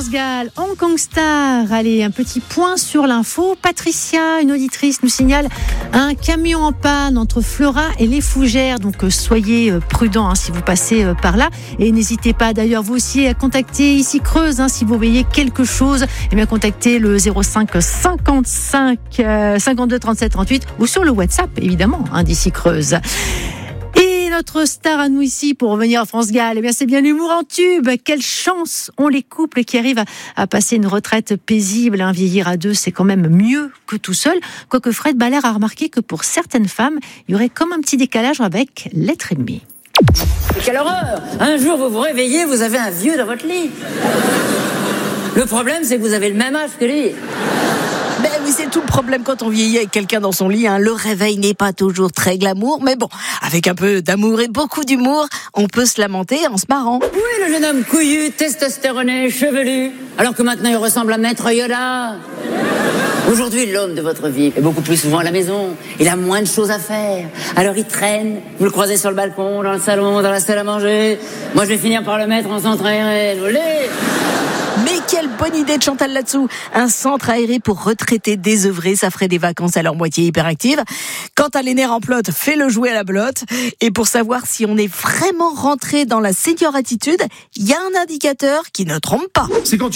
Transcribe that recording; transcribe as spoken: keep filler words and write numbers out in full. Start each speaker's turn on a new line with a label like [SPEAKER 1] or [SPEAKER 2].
[SPEAKER 1] France Gall, Hong Kong Star. Allez, un petit point sur l'info. Patricia, une auditrice, nous signale un camion en panne entre Flora et les Fougères. Donc euh, soyez euh, prudents hein, si vous passez euh, par là. Et n'hésitez pas d'ailleurs vous aussi à contacter ici Creuse hein, si vous voyez quelque chose. Et bien contactez le zéro cinq cinquante-cinq cinquante-deux trente-sept trente-huit ou sur le WhatsApp évidemment hein, d'ici Creuse. Notre star à nous ici pour revenir à France Gall, eh bien c'est bien l'humour en tube. Quelle chance ont les couples qui arrivent à, à passer une retraite paisible. Hein. Vieillir à deux, c'est quand même mieux que tout seul. Quoique Fred Baller a remarqué que pour certaines femmes, il y aurait comme un petit décalage avec l'être aimé.
[SPEAKER 2] Quelle horreur! Un jour vous vous réveillez, vous avez un vieux dans votre lit. Le problème, c'est que vous avez le même âge que lui.
[SPEAKER 3] Ben oui, c'est tout le problème quand on vieillit avec quelqu'un dans son lit. Hein. Le réveil n'est pas toujours très glamour, mais bon, avec un peu d'amour et beaucoup d'humour, on peut se lamenter en se marrant.
[SPEAKER 2] Oui, le jeune homme couillu, testostéroné, chevelu, alors que maintenant il ressemble à Maître Yoda. Aujourd'hui, l'homme de votre vie est beaucoup plus souvent à la maison. Il a moins de choses à faire. Alors il traîne, vous le croisez sur le balcon, dans le salon, dans la salle à manger. Moi, je vais finir par le mettre en centre aéré. Vous voulez ?
[SPEAKER 3] Mais quelle bonne idée de Chantal là-dessous. Un centre aéré pour retraités désœuvrés, ça ferait des vacances à leur moitié hyperactive. Quant à l'aîné remplote, fais-le jouer à la belote. Et pour savoir si on est vraiment rentré dans la senior attitude, il y a un indicateur qui ne trompe pas.
[SPEAKER 4] C'est quand tu